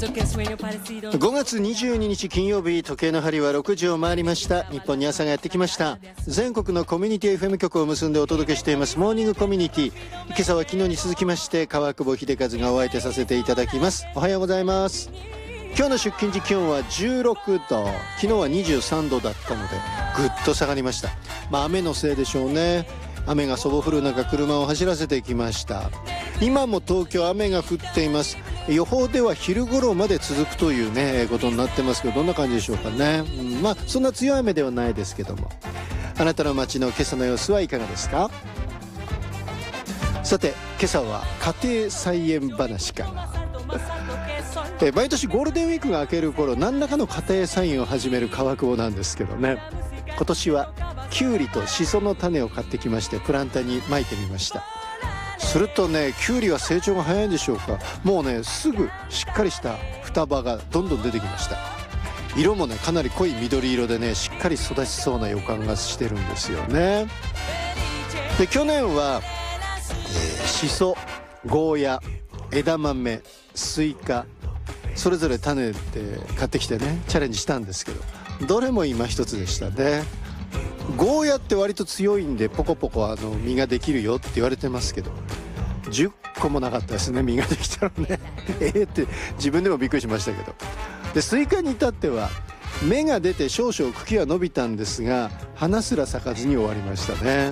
5月22日金曜日、時計の針は6時を回りました。日本に朝がやってきました。全国のコミュニティ FM 局を結んでお届けしていますモーニングコミュニティ。今朝は昨日に続きまして川久保秀和がお相手させていただきます。おはようございます。今日の出勤時気温は16度、昨日は23度だったのでぐっと下がりました。雨のせいでしょうね。雨がそぼ降る中車を走らせてきました。今も東京雨が降っています。予報では昼頃まで続くというねことになってますけど、どんな感じでしょうかね。そんな強い雨ではないですけども、あなたの街の今朝の様子はいかがですか。さて今朝は家庭菜園話から毎年ゴールデンウィークが明ける頃何らかの家庭菜園を始める川久保なんですけどね、今年はキュウリとシソの種を買ってきましてプランターに撒いてみました。するとね、キュウリは成長が早いんでしょうか、もうねすぐしっかりした双葉がどんどん出てきました。色もねかなり濃い緑色でねしっかり育ちそうな予感がしてるんですよね。で去年は、シソ、ゴーヤ、枝豆、スイカそれぞれ種で買ってきてねチャレンジしたんですけど、どれも今一つでしたね。ゴーヤって割と強いんでポコポコ実ができるよって言われてますけど、10個もなかったですね、実ができたのねって自分でもびっくりしましたけど。でスイカに至っては芽が出て少々茎は伸びたんですが花すら咲かずに終わりましたね。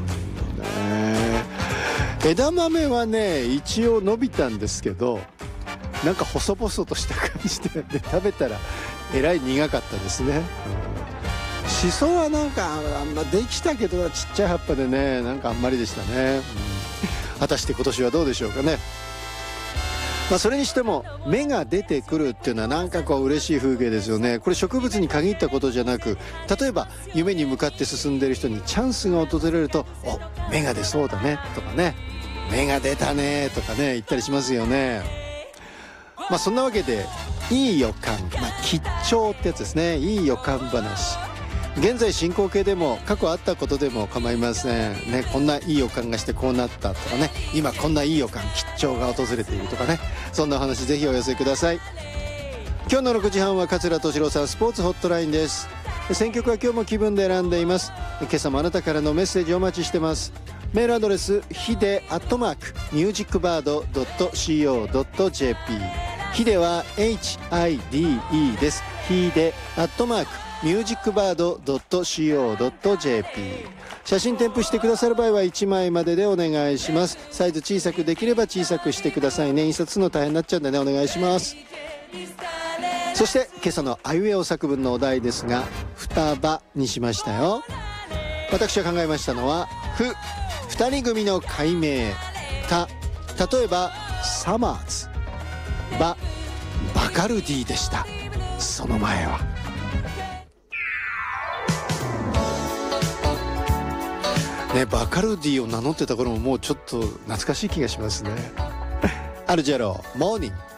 枝豆はね一応伸びたんですけど、なんか細々とした感じで、食べたらえらい苦かったですね。シソはなんかできたけどちっちゃい葉っぱでねなんかあんまりでしたね。果たして今年はどうでしょうかね。それにしても芽が出てくるっていうのはなんかこう嬉しい風景ですよね。これ植物に限ったことじゃなく、例えば夢に向かって進んでいる人にチャンスが訪れると、お、芽が出そうだねとかね、芽が出たねとかね言ったりしますよね。そんなわけでいい予感、吉兆ってやつですね。いい予感話、現在進行形でも過去あったことでも構いませんね。こんないい予感がしてこうなったとかね、今こんないい予感吉兆が訪れているとかね、そんなお話ぜひお寄せください。今日の6時半は桂敏郎さんスポーツホットラインです。選曲は今日も気分で選んでいます。今朝もあなたからのメッセージをお待ちしてます。メールアドレスヒデ@musicbird.co.jp、 ヒデは HIDE です。ヒデ@musicbird.co.jp、 写真添付してくださる場合は1枚まででお願いします。サイズ小さくできれば小さくしてくださいね。印刷するの大変になっちゃうんでね、お願いします。そして今朝のあいうえお作文のお題ですが、双葉にしましたよ。私が考えましたのは二人組の改名、例えばサマーズ、バカルディでした。その前はね、バカルディを名乗ってた頃ももうちょっと懐かしい気がしますね。アルジェロモーニング。